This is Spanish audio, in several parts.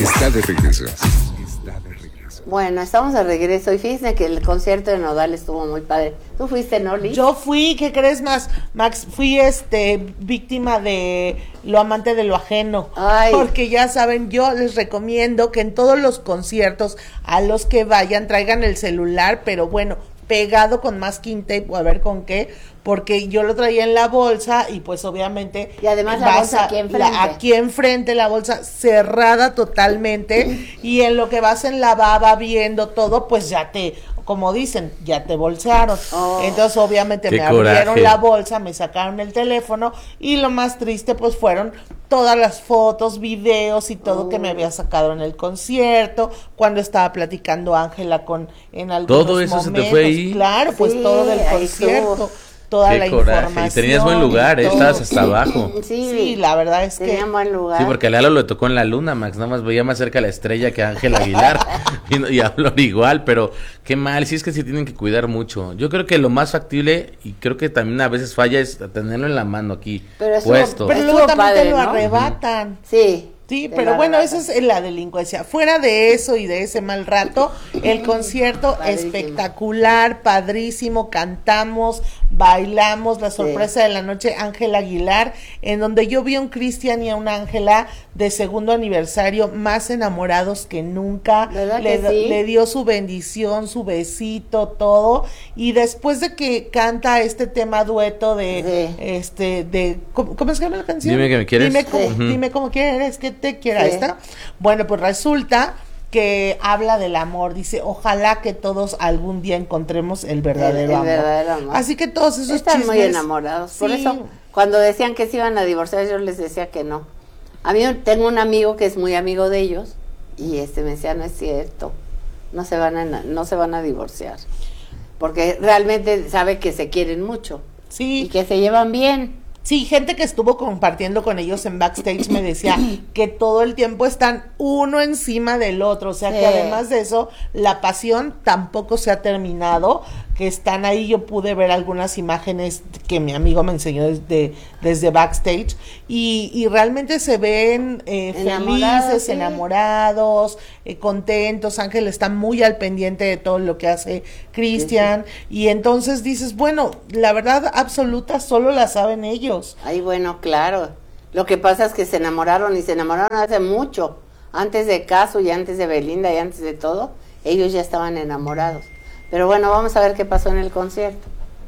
Está de regreso. Bueno, estamos de regreso y fíjense que el concierto de Nodal estuvo muy padre. ¿Tú fuiste, no, Liz? Yo fui, ¿qué crees más, Max? Fui víctima de lo amante de lo ajeno. Ay. Porque ya saben, yo les recomiendo que en todos los conciertos a los que vayan traigan el celular, pero bueno, pegado con masking tape o a ver con qué, porque yo lo traía en la bolsa y pues obviamente y además la bolsa aquí enfrente la bolsa cerrada totalmente y en lo que vas en la baba viendo todo, pues ya como dicen, ya te bolsearon. Entonces obviamente me abrieron la bolsa, me sacaron el teléfono y lo más triste pues fueron todas las fotos, videos y todo que me había sacado en el concierto, cuando estaba platicando Ángela en algunos todo eso momentos. Se te fue ahí. Claro, pues sí, todo del concierto. Toda Qué la coraje. información. Y tenías buen lugar, estabas hasta abajo. Sí, la verdad es tenía buen lugar. Sí, porque a Lalo le tocó en la luna, Max, nada más veía más cerca la estrella que Ángel Aguilar y habló igual, pero qué mal, sí es que sí tienen que cuidar mucho. Yo creo que lo más factible, y creo que también a veces falla, es tenerlo en la mano aquí, puesto. Pero luego también te lo arrebatan. Sí. Sí, pero bueno, eso es la delincuencia. Fuera de eso y de ese mal rato, el concierto espectacular, padrísimo, cantamos, bailamos, la sorpresa de la noche, Ángela Aguilar, en donde yo vi a un Cristian y a una Ángela de segundo aniversario más enamorados que nunca. Le dio su bendición, su besito, todo, y después de que canta este tema dueto ¿cómo se llama la canción? Dime que me quieres. Dime cómo quieres que te quiera esta. Bueno, pues resulta que habla del amor, dice, ojalá que todos algún día encontremos el verdadero amor. Así que todos esos están chismes, muy enamorados. Sí. Por eso, cuando decían que se iban a divorciar, yo les decía que no. A mí tengo un amigo que es muy amigo de ellos y me decía, no es cierto, no se van a divorciar, porque realmente sabe que se quieren mucho. Sí. Y que se llevan bien. Sí, gente que estuvo compartiendo con ellos en backstage me decía que todo el tiempo están uno encima del otro, o sea que además de eso, la pasión tampoco se ha terminado, que están ahí, yo pude ver algunas imágenes que mi amigo me enseñó desde backstage, y realmente se ven felices, enamorados, contentos. Ángel está muy al pendiente de todo lo que hace Cristian, y entonces dices, bueno, la verdad absoluta solo la saben ellos. Ay, bueno, claro. Lo que pasa es que se enamoraron hace mucho. Antes de Casu y antes de Belinda y antes de todo, ellos ya estaban enamorados. Pero bueno, vamos a ver qué pasó en el concierto.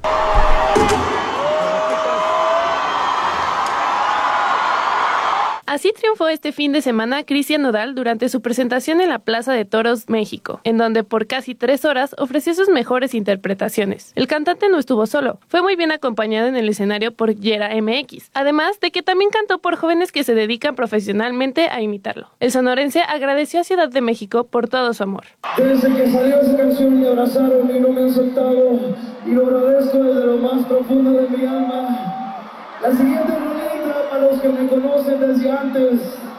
Así triunfó este fin de semana Cristian Nodal durante su presentación en la Plaza de Toros, México, en donde por casi 3 horas ofreció sus mejores interpretaciones. El cantante no estuvo solo, fue muy bien acompañado en el escenario por Yera MX, además de que también cantó por jóvenes que se dedican profesionalmente a imitarlo. El sonorense agradeció a Ciudad de México por todo su amor. Desde que salió esa canción me abrazaron y no me han soltado, y lo agradezco desde lo más profundo de mi alma. La siguiente rolita para los que me conocen desde antes,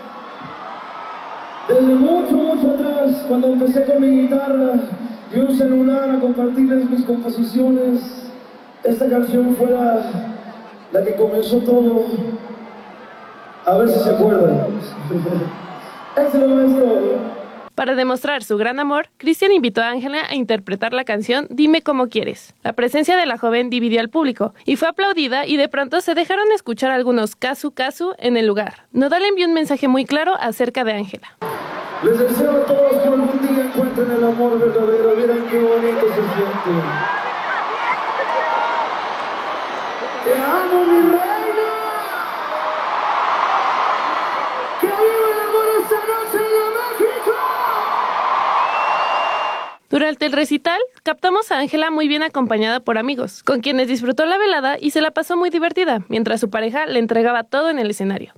desde mucho atrás, cuando empecé con mi guitarra y un celular a compartirles mis composiciones. Esta canción fue la que comenzó todo. A ver si se acuerdan. Eso es todo. Para demostrar su gran amor, Cristian invitó a Ángela a interpretar la canción Dime cómo quieres. La presencia de la joven dividió al público y fue aplaudida, y de pronto se dejaron escuchar algunos casu en el lugar. Nodal envió un mensaje muy claro acerca de Ángela. Les deseo a todos que algún día encuentren el amor verdadero. Miren qué bonito se siente. Te amo, mi reina. Que viva el amor esta noche en México. Durante el recital, captamos a Ángela muy bien acompañada por amigos, con quienes disfrutó la velada y se la pasó muy divertida, mientras su pareja le entregaba todo en el escenario.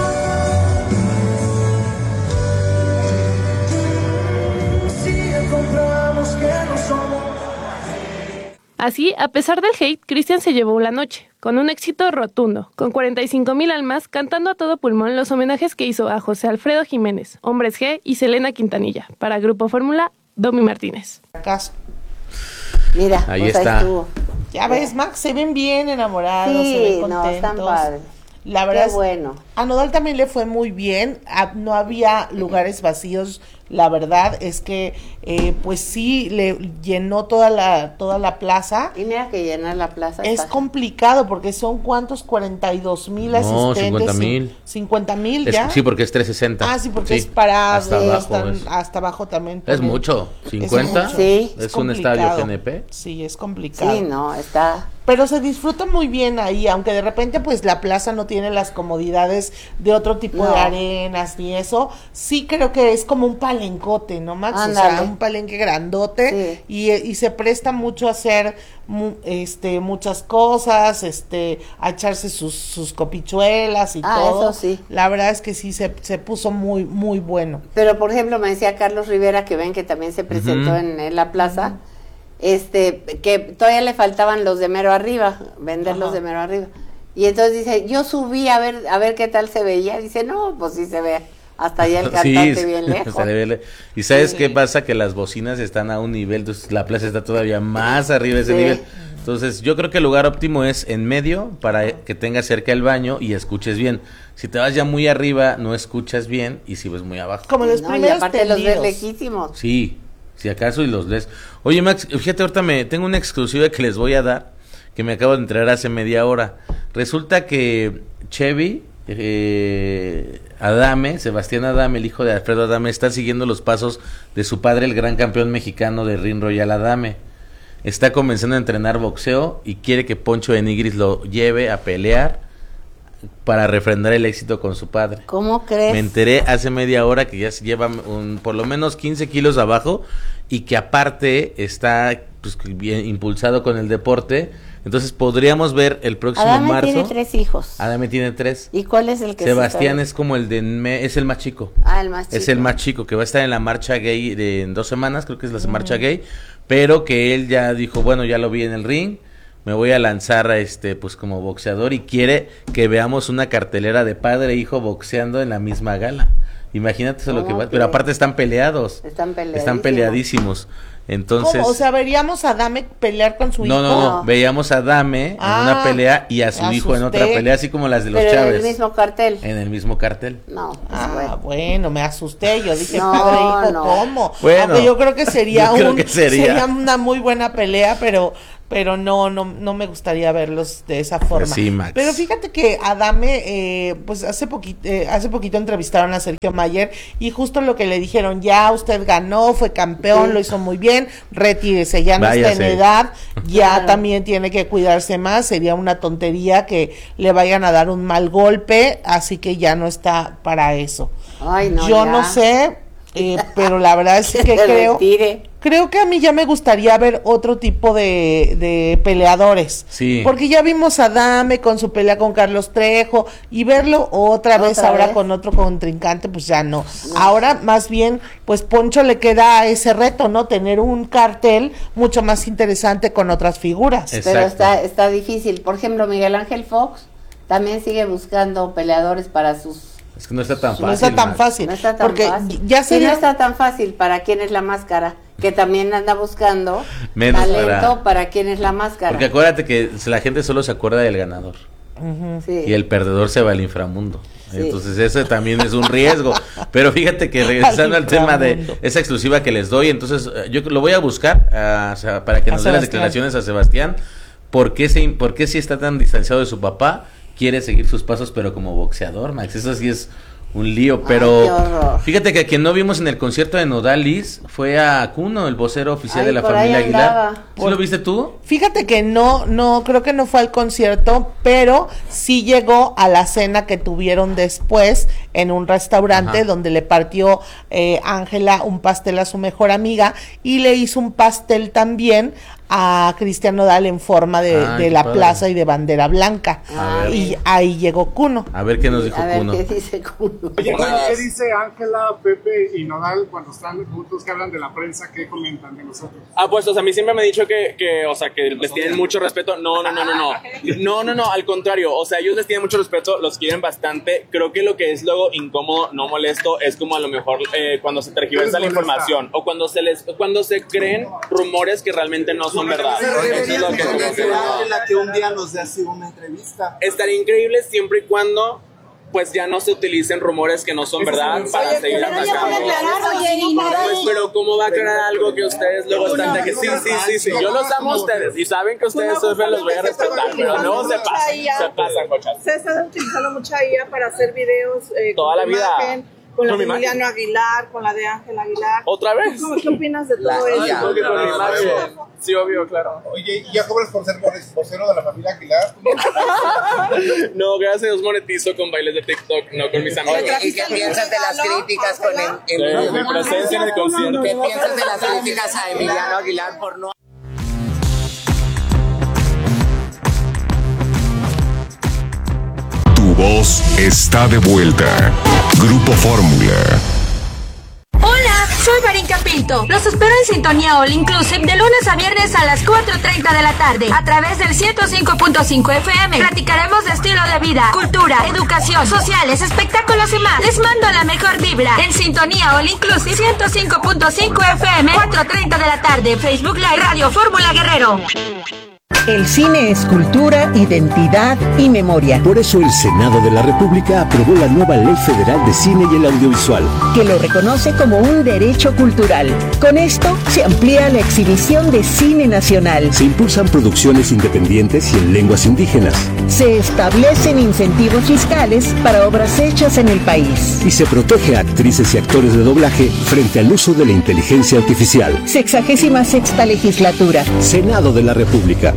Así, a pesar del hate, Cristian se llevó la noche, con un éxito rotundo, con 45,000 almas cantando a todo pulmón los homenajes que hizo a José Alfredo Jiménez, Hombres G y Selena Quintanilla, para Grupo Fórmula, Domi Martínez. Mira, ahí está. Estuvo. Ya ves, Max, se ven bien enamorados, sí, se ven contentos. No, están padres. La verdad Qué bueno. A Nodal también le fue muy bien, no había lugares vacíos, la verdad es que pues sí le llenó toda la plaza. Y mira que llenar la plaza Es complicado porque son ¿cuántos? 42,000 asistentes. 50,000. 50,000 ya. Sí, porque es 360. Ah, sí, porque es para hasta abajo. hasta abajo también. Es mucho. 50. mucho. Sí. Es un estadio GNP. Sí, es complicado. Sí, no, está... Pero se disfruta muy bien ahí, aunque de repente pues la plaza no tiene las comodidades de otro tipo de arenas ni eso. Sí creo que es como un palencote, ¿no, Max? Ándale. O sea, un palenque grandote y se presta mucho a hacer muchas cosas, a echarse sus copichuelas y todo. Eso sí. La verdad es que sí se puso muy, muy bueno. Pero, por ejemplo, me decía Carlos Rivera, que ven que también se presentó en la plaza, que todavía le faltaban los de mero arriba, venderlos de mero arriba. Y entonces dice, yo subí a ver qué tal se veía. Dice, no, pues sí se ve hasta allá el cantante bien lejos. Y ¿sabes qué pasa? Que las bocinas están a un nivel, entonces la plaza está todavía más arriba de ese nivel. Entonces yo creo que el lugar óptimo es en medio para que tengas cerca el baño y escuches bien. Si te vas ya muy arriba, no escuchas bien y si vas muy abajo. Como los primeros y aparte tendidos. los ves lejísimos. Sí, si acaso y los ves. Oye, Max, fíjate, ahorita tengo una exclusiva que les voy a dar, que me acabo de enterar hace media hora. Resulta que Chevy, Sebastián Adame, el hijo de Alfredo Adame, está siguiendo los pasos de su padre, el gran campeón mexicano de Ring Royal Adame. Está comenzando a entrenar boxeo y quiere que Poncho de Nigris lo lleve a pelear para refrendar el éxito con su padre. ¿Cómo crees? Me enteré hace media hora que ya se lleva por lo menos 15 kilos abajo y que aparte está pues, bien impulsado con el deporte. Entonces podríamos ver el próximo Adame marzo. tiene 3 hijos. Adame tiene 3. ¿Y cuál es el que Sebastián es como es el más chico. Ah, el más chico. Es el más chico, que va a estar en la marcha gay en 2 semanas, creo que es la marcha gay, pero que él ya dijo, bueno, ya lo vi en el ring, me voy a lanzar pues como boxeador y quiere que veamos una cartelera de padre e hijo boxeando en la misma gala. Imagínate eso lo que va, pero aparte están peleados. Están peleadísimos. Entonces, ¿cómo? O sea, veríamos a Adame pelear con su hijo. No, veíamos a Adame en una pelea y a su hijo en otra pelea, así como las de los Chávez. En el mismo cartel. En el mismo cartel. No, bueno, me asusté, yo dije, no, padre, hijo, no. ¿cómo? Bueno, aunque yo creo que sería sería una muy buena pelea, pero no me gustaría verlos de esa forma. Pues sí, Max. Pero fíjate que Adame, pues hace poquito entrevistaron a Sergio Mayer y justo lo que le dijeron, ya usted ganó, fue campeón, lo hizo muy bien, retírese, ya no está en edad, ya también tiene que cuidarse más, sería una tontería que le vayan a dar un mal golpe, así que ya no está para eso. Ay, no, yo no sé, pero la verdad es que creo que a mí ya me gustaría ver otro tipo de peleadores. Sí. Porque ya vimos a Adame con su pelea con Carlos Trejo y verlo otra vez ahora con otro contrincante, pues ya no. Ahora más bien, pues Poncho le queda ese reto, ¿no? Tener un cartel mucho más interesante con otras figuras. Exacto. Pero está difícil. Por ejemplo, Miguel Ángel Fox también sigue buscando peleadores para sus... Es que no está tan fácil. No está tan fácil. No está tan porque fácil. Ya no está tan fácil para quién es la máscara, que también anda buscando menos talento para quién es la máscara. Porque acuérdate que la gente solo se acuerda del ganador. Sí. Y el perdedor se va al inframundo. Sí. Entonces ese también es un riesgo. Pero fíjate que regresando al tema de esa exclusiva que les doy, entonces yo lo voy a buscar para que nos dé las declaraciones a Sebastián. ¿Por qué si está tan distanciado de su papá? Quiere seguir sus pasos, pero como boxeador, Max. Eso sí es un lío, pero fíjate que a quien no vimos en el concierto de Nodalis fue a Cuno, el vocero oficial de la familia Aguilar. ¿Sí lo viste tú? Fíjate que no, creo que no fue al concierto, pero sí llegó a la cena que tuvieron después en un restaurante donde le partió Ángela un pastel a su mejor amiga y le hizo un pastel también a Cristian Nodal en forma de la plaza y de bandera blanca. Y ahí llegó Cuno. A ver qué nos dijo Cuno. ¿Qué dice Cuno? Oye, ¿qué dice Ángela, Pepe y Nodal cuando están juntos, que hablan de la prensa? ¿Qué comentan de nosotros? Pues, a mí siempre me han dicho que les tienen mucho respeto. No, al contrario, ellos les tienen mucho respeto, los quieren bastante. Creo que lo que es luego incómodo, no molesto, es como a lo mejor cuando se tergiversa la información o cuando se creen rumores que realmente no son son verdad. Eso es lo que como que no. En la que un día nos dé así una entrevista. Estaría increíble siempre y cuando pues ya no se utilicen rumores que no son verdad para seguir atacando. Pues, pero ¿cómo va a aclarar algo que ustedes luego están de que sí, yo los amo a ustedes y saben que ustedes sufren, los voy a respetar, pero luego se pasan, cochas. Se están utilizando mucha IA para hacer videos toda la vida. Con la de Emiliano Aguilar, con la de Ángel Aguilar. ¿Otra vez? ¿Qué opinas de todo eso? Sí, obvio, claro. Oye, ¿ya cobras por ser vocero de la familia Aguilar? No, gracias a Dios monetizo con bailes de TikTok, no con mis amigos. ¿Y qué piensas de las críticas con mi presencia en el concierto? ¿Qué piensas de las críticas a Emiliano Aguilar por no... Tu voz está de vuelta. Grupo Fórmula. Hola, soy Marinka Pinto. Los espero en Sintonía All Inclusive de lunes a viernes a las 4:30 de la tarde a través del 105.5 FM. Platicaremos de estilo de vida, cultura, educación, sociales, espectáculos y más. Les mando la mejor vibra en Sintonía All Inclusive 105.5 FM, 4:30 de la tarde. Facebook Live Radio Fórmula Guerrero. El cine es cultura, identidad y memoria. Por eso el Senado de la República aprobó la nueva Ley Federal de Cine y el Audiovisual, que lo reconoce como un derecho cultural. Con esto se amplía la exhibición de cine nacional. Se impulsan producciones independientes y en lenguas indígenas. Se establecen incentivos fiscales para obras hechas en el país. Y se protege a actrices y actores de doblaje frente al uso de la inteligencia artificial. 66ª legislatura. Senado de la República.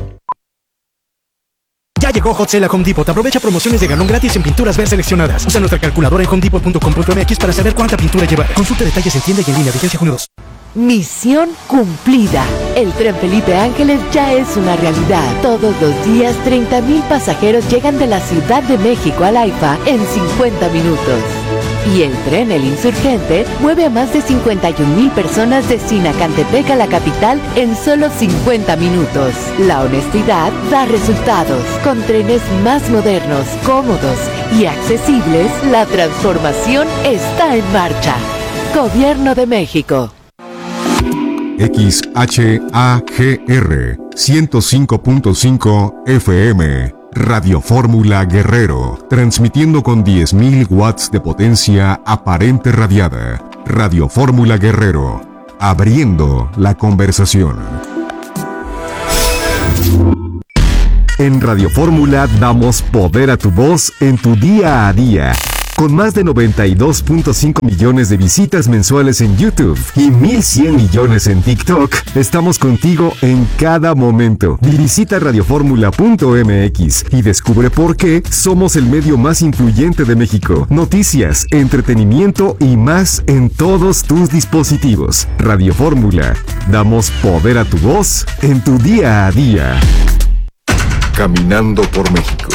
Ya llegó Hot Sale a Home Depot. Aprovecha promociones de galón gratis en pinturas ver seleccionadas. Usa nuestra calculadora en homedepot.com.mx para saber cuánta pintura llevar. Consulta detalles en tienda y en línea. Vigencia junio 2. Misión cumplida. El tren Felipe Ángeles ya es una realidad. Todos los días 30,000 pasajeros llegan de la Ciudad de México al AIFA en 50 minutos. Y el tren El Insurgente mueve a más de 51,000 personas de Sinacantepec a la capital en solo 50 minutos. La honestidad da resultados. Con trenes más modernos, cómodos y accesibles, la transformación está en marcha. Gobierno de México. XHAGR 105.5 FM Radio Fórmula Guerrero, transmitiendo con 10,000 watts de potencia aparente radiada. Radio Fórmula Guerrero, abriendo la conversación. En Radio Fórmula damos poder a tu voz en tu día a día. Con más de 92.5 millones de visitas mensuales en YouTube y 1,100 millones en TikTok, estamos contigo en cada momento. Visita radioformula.mx y descubre por qué somos el medio más influyente de México. Noticias, entretenimiento y más en todos tus dispositivos. Radio Fórmula, damos poder a tu voz en tu día a día. Caminando por México.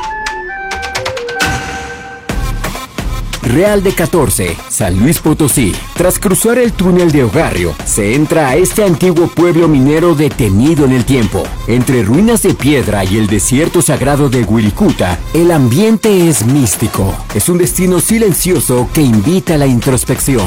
Real de 14, San Luis Potosí. Tras cruzar el túnel de Ogarrio, se entra a este antiguo pueblo minero detenido en el tiempo. Entre ruinas de piedra y el desierto sagrado de Huilicuta, el ambiente es místico. Es un destino silencioso que invita a la introspección.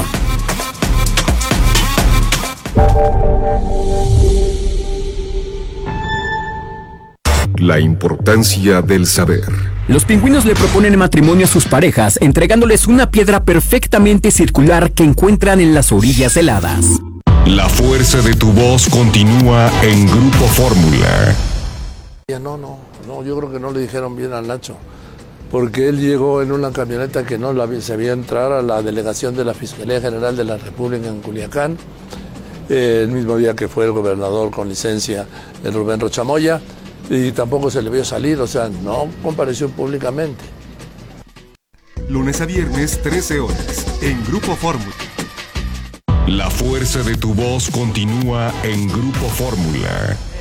La importancia del saber. Los pingüinos le proponen matrimonio a sus parejas, entregándoles una piedra perfectamente circular que encuentran en las orillas heladas. La fuerza de tu voz continúa en Grupo Fórmula. No, yo creo que no le dijeron bien al Nacho, porque él llegó en una camioneta que no se había entrar a la delegación de la Fiscalía General de la República en Culiacán, el mismo día que fue el gobernador con licencia, el Rubén Rocha Moya, y tampoco se le vio salir, o sea, no compareció públicamente. Lunes a viernes, 13 horas, en Grupo Fórmula. La fuerza de tu voz continúa en Grupo Fórmula.